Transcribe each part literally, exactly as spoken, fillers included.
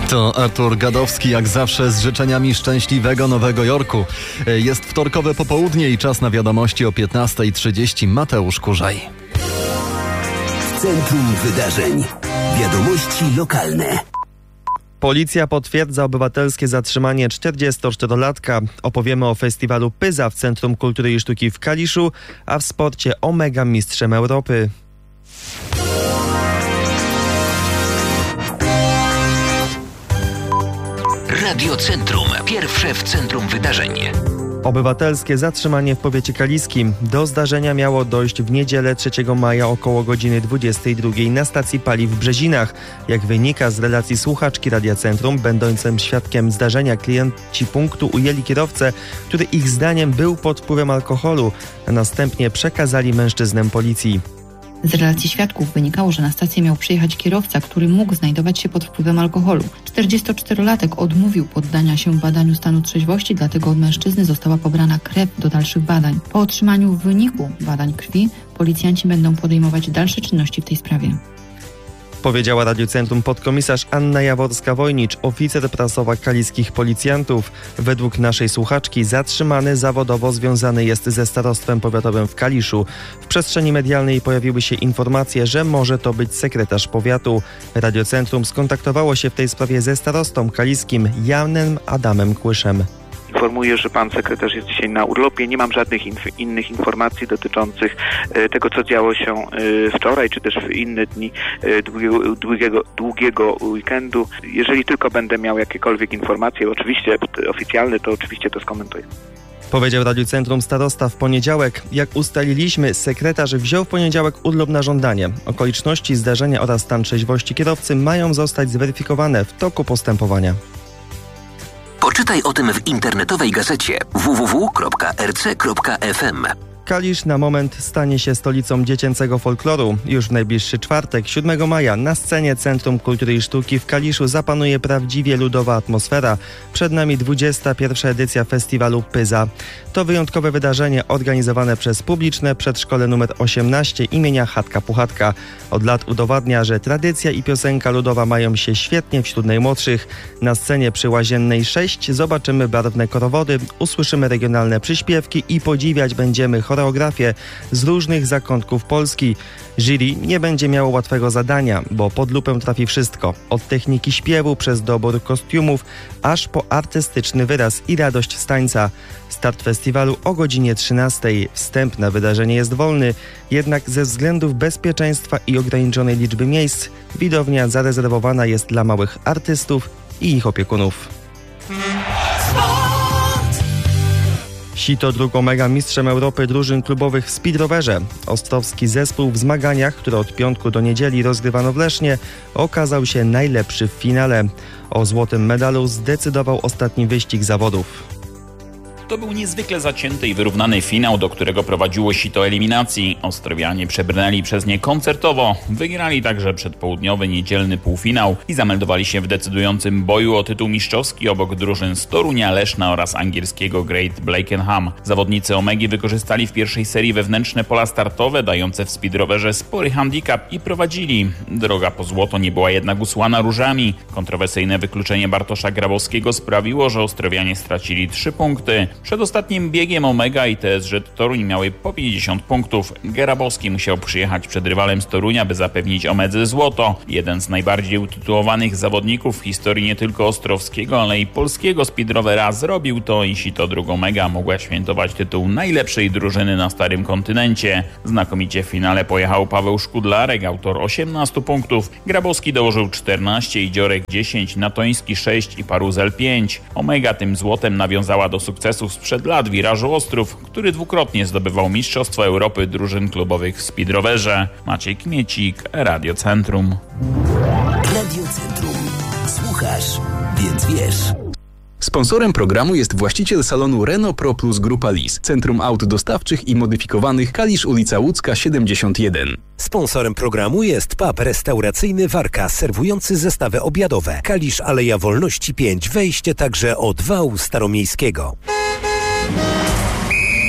To Artur Gadowski, jak zawsze z życzeniami szczęśliwego Nowego Jorku. Jest wtorkowe popołudnie i czas na wiadomości o piętnasta trzydzieści. Mateusz Kurzaj. W centrum wydarzeń. Wiadomości lokalne. Policja potwierdza obywatelskie zatrzymanie czterdziestoczterolatka. Opowiemy o festiwalu Pyza w Centrum Kultury i Sztuki w Kaliszu, a w sporcie o mega mistrzem Europy. Radio Centrum. Pierwsze w centrum wydarzeń. Obywatelskie zatrzymanie w powiecie kaliskim. Do zdarzenia miało dojść w niedzielę trzeciego maja około godziny dwudziestej drugiej na stacji paliw w Brzezinach. Jak wynika z relacji słuchaczki Radia Centrum, będącym świadkiem zdarzenia, klienci punktu ujęli kierowcę, który ich zdaniem był pod wpływem alkoholu, a następnie przekazali mężczyznę policji. Z relacji świadków wynikało, że na stację miał przyjechać kierowca, który mógł znajdować się pod wpływem alkoholu. czterdziestoczterolatek odmówił poddania się badaniu stanu trzeźwości, dlatego od mężczyzny została pobrana krew do dalszych badań. Po otrzymaniu wyniku badań krwi policjanci będą podejmować dalsze czynności w tej sprawie. Powiedziała Radiu Centrum podkomisarz Anna Jaworska-Wojnicz, oficer prasowa kaliskich policjantów. Według naszej słuchaczki zatrzymany zawodowo związany jest ze starostwem powiatowym w Kaliszu. W przestrzeni medialnej pojawiły się informacje, że może to być sekretarz powiatu. Radio Centrum skontaktowało się w tej sprawie ze starostą kaliskim Janem Adamem Kłyszem. Informuję, że pan sekretarz jest dzisiaj na urlopie. Nie mam żadnych inf- innych informacji dotyczących e, tego, co działo się e, wczoraj, czy też w inne dni e, długiego, długiego, długiego weekendu. Jeżeli tylko będę miał jakiekolwiek informacje, oczywiście oficjalne, to oczywiście to skomentuję. Powiedział Radiu Centrum starosta w poniedziałek. Jak ustaliliśmy, sekretarz wziął w poniedziałek urlop na żądanie. Okoliczności zdarzenia oraz stan trzeźwości kierowcy mają zostać zweryfikowane w toku postępowania. Poczytaj o tym w internetowej gazecie w w w kropka r c kropka f m. Kalisz na moment stanie się stolicą dziecięcego folkloru. Już w najbliższy czwartek, siódmego maja, na scenie Centrum Kultury i Sztuki w Kaliszu zapanuje prawdziwie ludowa atmosfera. Przed nami dwudziesta pierwsza edycja festiwalu Pyza. To wyjątkowe wydarzenie organizowane przez publiczne przedszkole nr osiemnaście imienia Chatka Puchatka. Od lat udowadnia, że tradycja i piosenka ludowa mają się świetnie wśród najmłodszych. Na scenie przy Łaziennej sześć zobaczymy barwne korowody, usłyszymy regionalne przyśpiewki i podziwiać będziemy choreografię z różnych zakątków Polski. Jury nie będzie miało łatwego zadania, bo pod lupę trafi wszystko. Od techniki śpiewu przez dobór kostiumów, aż po artystyczny wyraz i radość z tańca. Start festiwalu o godzinie trzynastej. Wstęp na wydarzenie jest wolny, jednak ze względów bezpieczeństwa i ograniczonej liczby miejsc widownia zarezerwowana jest dla małych artystów i ich opiekunów. Sito drugą mega mistrzem Europy drużyn klubowych w speedrowerze. Ostrowski zespół w zmaganiach, które od piątku do niedzieli rozgrywano w Lesznie, okazał się najlepszy w finale. O złotym medalu zdecydował ostatni wyścig zawodów. To był niezwykle zacięty i wyrównany finał, do którego prowadziło sito eliminacji. Ostrowianie przebrnęli przez nie koncertowo, wygrali także przedpołudniowy niedzielny półfinał i zameldowali się w decydującym boju o tytuł mistrzowski obok drużyn z Torunia, Leszna oraz angielskiego Great Blakenham. Zawodnicy Omegi wykorzystali w pierwszej serii wewnętrzne pola startowe, dające w speedrowerze spory handicap i prowadzili. Droga po złoto nie była jednak usłana różami. Kontrowersyjne wykluczenie Bartosza Grabowskiego sprawiło, że Ostrowianie stracili trzy punkty. Przed ostatnim biegiem Omega i T S Z Toruń miały po pięćdziesiąt punktów. Grabowski musiał przyjechać przed rywalem z Torunia, by zapewnić Omedze złoto. Jeden z najbardziej utytułowanych zawodników w historii nie tylko ostrowskiego, ale i polskiego speedrovera zrobił to i sito drugą mega mogła świętować tytuł najlepszej drużyny na starym kontynencie. Znakomicie w finale pojechał Paweł Szkudlarek, autor osiemnastu punktów. Grabowski dołożył czternaście, Idziorek dziesięć, Natoński sześć i Paruzel pięć. Omega tym złotem nawiązała do sukcesu sprzed lat Wirażu Ostrów, który dwukrotnie zdobywał Mistrzostwo Europy drużyn klubowych w speedrowerze. Maciej Kmiecik, Radio Centrum. Radio Centrum. Słuchasz, więc wiesz. Sponsorem programu jest właściciel salonu Renault Pro Plus Grupa Lis, Centrum Aut Dostawczych i Modyfikowanych, Kalisz, ulica Łódzka siedemdziesiąt jeden. Sponsorem programu jest pub restauracyjny Warka, serwujący zestawy obiadowe. Kalisz, Aleja Wolności pięć, wejście także od wału staromiejskiego.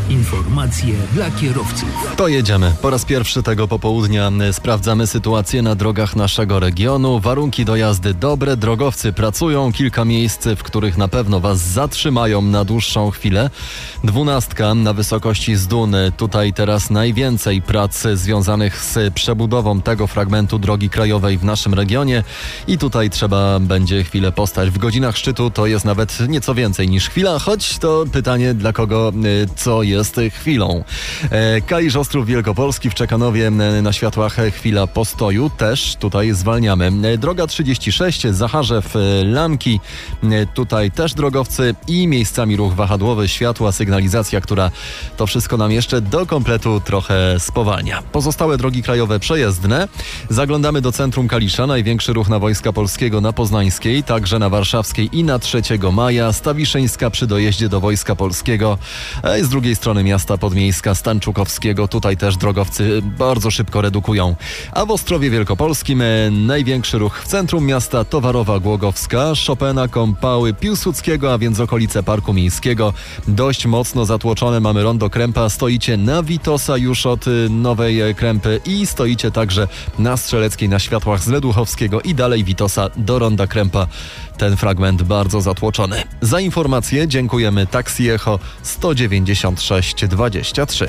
Informacje dla kierowców. To jedziemy. Po raz pierwszy tego popołudnia sprawdzamy sytuację na drogach naszego regionu. Warunki do jazdy dobre, drogowcy pracują. Kilka miejsc, w których na pewno Was zatrzymają na dłuższą chwilę. Dwunastka na wysokości Zduny. Tutaj teraz najwięcej prac związanych z przebudową tego fragmentu drogi krajowej w naszym regionie i tutaj trzeba będzie chwilę postać. W godzinach szczytu to jest nawet nieco więcej niż chwila, choć to pytanie dla kogo, co jest chwilą. Kalisz Ostrów Wielkopolski w Czekanowie na światłach chwila postoju. Też tutaj zwalniamy. Droga trzydzieści sześć, Zacharzew Lamki. Tutaj też drogowcy i miejscami ruch wahadłowy, światła, sygnalizacja, która to wszystko nam jeszcze do kompletu trochę spowalnia. Pozostałe drogi krajowe przejezdne. Zaglądamy do centrum Kalisza. Największy ruch na Wojska Polskiego na Poznańskiej, także na Warszawskiej i na trzeciego maja. Stawiszyńska przy dojeździe do Wojska Polskiego. Z drugiej strony miasta Podmiejska Stanczukowskiego. Tutaj też drogowcy bardzo szybko redukują. A w Ostrowie Wielkopolskim największy ruch w centrum miasta, Towarowa Głogowska, Chopina, Kompały, Piłsudskiego, a więc okolice Parku Miejskiego. Dość mocno zatłoczone mamy rondo Krępa. Stoicie na Witosa już od Nowej Krępy i stoicie także na Strzeleckiej na światłach z Leduchowskiego i dalej Witosa do ronda Krępa. Ten fragment bardzo zatłoczony. Za informacje dziękujemy Taxi Echo sto dziewięćdziesiąt sześć dwadzieścia trzy.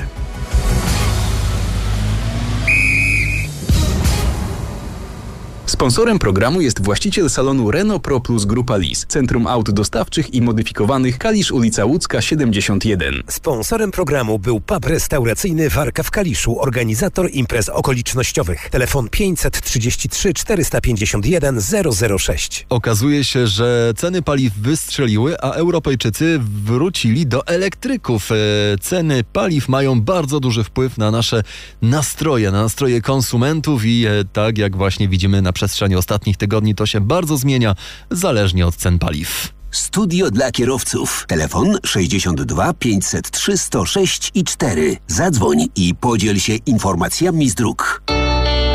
Sponsorem programu jest właściciel salonu Renault Pro Plus Grupa Lis, Centrum Aut Dostawczych i Modyfikowanych, Kalisz, ulica Łódzka siedemdziesiąt jeden. Sponsorem programu był pub restauracyjny Warka w Kaliszu, organizator imprez okolicznościowych. Telefon pięćset trzydzieści trzy czterysta pięćdziesiąt jeden zero zero sześć. Okazuje się, że ceny paliw wystrzeliły, a Europejczycy wrócili do elektryków. Ceny paliw mają bardzo duży wpływ na nasze nastroje, na nastroje konsumentów i tak jak właśnie widzimy na przestrzeni ostatnich tygodni, to się bardzo zmienia, zależnie od cen paliw. Studio dla kierowców. Telefon sześćdziesiąt dwa pięćset trzy sto sześć i cztery. Zadzwoń i podziel się informacjami z dróg.